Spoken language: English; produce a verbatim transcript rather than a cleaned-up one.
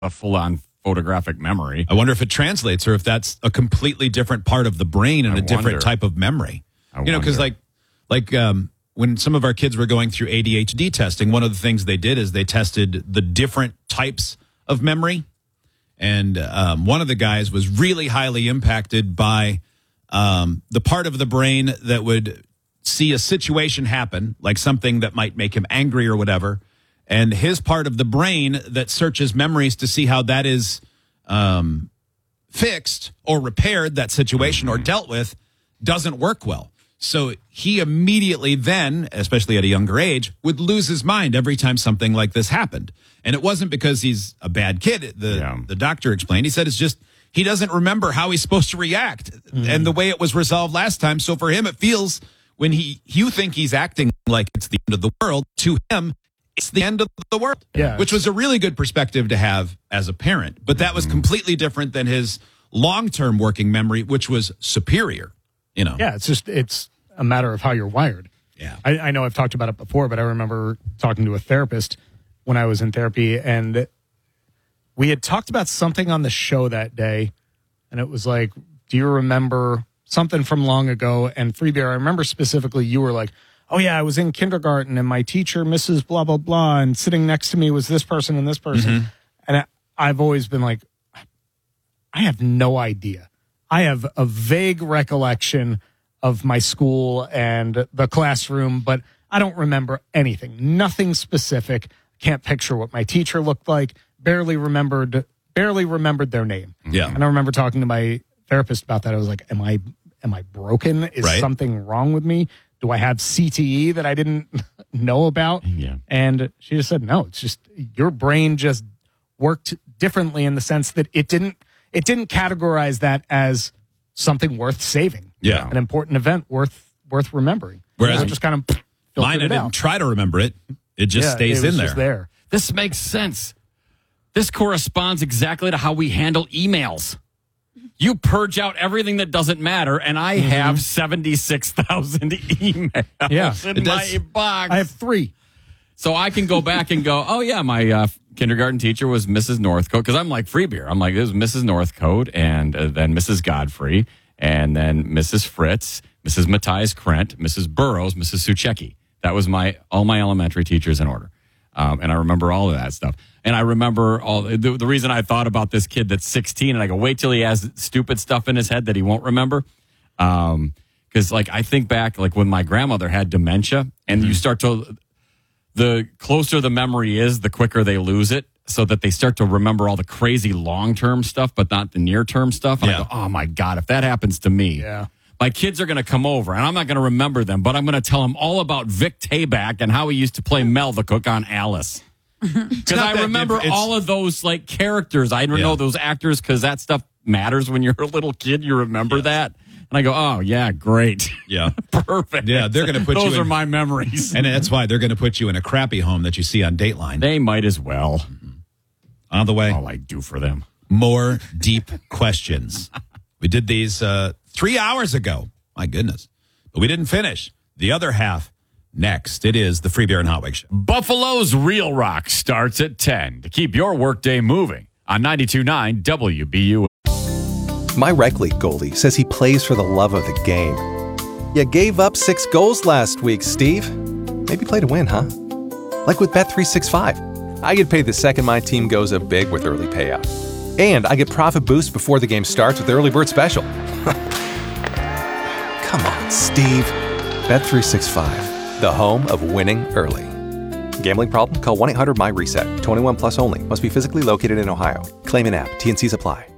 a full-on photographic memory. I wonder if it translates or if that's a completely different part of the brain and I a different wonder. type of memory. I you know, because like, like um, when some of our kids were going through A D H D testing, one of the things they did is they tested the different types of memory. And um, one of the guys was really highly impacted by um, the part of the brain that would see a situation happen, like something that might make him angry or whatever. And his part of the brain that searches memories to see how that is um, fixed or repaired, that situation, or dealt with, doesn't work well. So he immediately then, especially at a younger age, would lose his mind every time something like this happened. And it wasn't because he's a bad kid. The, Yeah. the doctor explained. He said it's just he doesn't remember how he's supposed to react mm-hmm. and the way it was resolved last time. So for him, it feels when he you think he's acting like it's the end of the world, to him, it's the end of the world, yeah, which was a really good perspective to have as a parent. But that was completely different than his long-term working memory, which was superior, you know? Yeah, it's just, it's a matter of how you're wired. Yeah. I, I know I've talked about it before, but I remember talking to a therapist when I was in therapy, and we had talked about something on the show that day, and it was like, do you remember something from long ago? And Free Beer, I remember specifically you were like, oh, yeah, I was in kindergarten and my teacher, Missus Blah, blah, blah, and sitting next to me was this person and this person. Mm-hmm. And I, I've always been like, I have no idea. I have a vague recollection of my school and the classroom, but I don't remember anything, nothing specific. Can't picture what my teacher looked like, barely remembered, barely remembered their name. Yeah. And I remember talking to my therapist about that. I was like, am I, am I broken? Is right. something wrong with me? Do I have C T E that I didn't know about? Yeah. And she just said, no, it's just your brain just worked differently in the sense that it didn't, it didn't categorize that as something worth saving. Yeah. An important event worth, worth remembering. Whereas it just kind of mine, I it didn't out. try to remember it. It just Yeah, stays it was in there. just there. This makes sense. This corresponds exactly to how we handle emails. You purge out everything that doesn't matter, and I mm-hmm. have seventy-six thousand emails yeah, in my box. I have three. So I can go back and go, oh, yeah, my uh, kindergarten teacher was Missus Northcote, because I'm like Free Beer. I'm like, it was Missus Northcote, and uh, then Missus Godfrey, and then Missus Fritz, Missus Matthias Krent, Missus Burrows, Missus Suchecki. That was my all my elementary teachers in order. Um, and I remember all of that stuff. And I remember all the, the reason I thought about this kid that's sixteen, and I go, wait till he has stupid stuff in his head that he won't remember. Um, because like I think back, like when my grandmother had dementia, and mm-hmm. you start to, the closer the memory is, the quicker they lose it, so that they start to remember all the crazy long term stuff, but not the near term stuff. And yeah. I go, oh my God, if that happens to me. Yeah. My kids are going to come over, and I'm not going to remember them, but I'm going to tell them all about Vic Tayback and how he used to play Mel the cook on Alice. Because I remember all of those like characters. I don't yeah. know those actors because that stuff matters when you're a little kid. You remember yes. that. And I go, oh, yeah, great. Yeah. Perfect. Yeah, they're going to put those you in. Those are my memories. And that's why they're going to put you in a crappy home that you see on Dateline. They might as well. Mm-hmm. On the way. All I do for them. More deep questions. We did these uh, three hours ago. My goodness. But we didn't finish. The other half next. It is the Free Beer and Hot Wings Show. Buffalo's Real Rock starts at ten to keep your workday moving on ninety-two point nine W B U. My rec league goalie says he plays for the love of the game. You gave up six goals last week, Steve. Maybe play to win, huh? Like with Bet three sixty-five. I get paid the second my team goes up big with early payout. And I get profit boost before the game starts with the Early Bird Special. Come on, Steve. Bet three sixty-five, the home of winning early. Gambling problem? Call one eight hundred M Y RESET. twenty-one plus only. Must be physically located in Ohio. Claim in app. T N Cs apply.